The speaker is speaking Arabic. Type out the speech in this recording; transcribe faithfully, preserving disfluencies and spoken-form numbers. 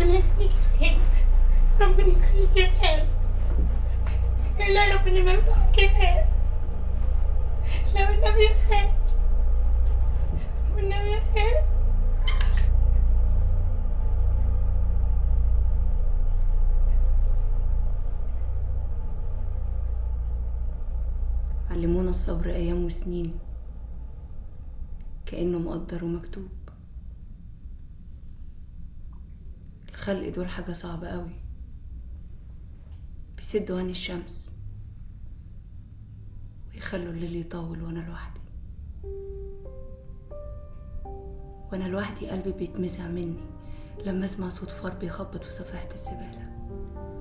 ربنا يخليك يا خالد، ربنا يخليك يا خالد. لا ربنا ما يفتحك يا خالد. لا والنبي يا خالد، والنبي يا خالد. علمونا الصبر أيام وسنين كأنه مقدر ومكتوب. الخلق دول حاجة صعبة قوي، بيسدوا عن الشمس ويخلوا الليل يطول وأنا لوحدي. وأنا لوحدي قلبي بيتمزع مني لما أسمع صوت فار بيخبط في صفيحة الزبالة.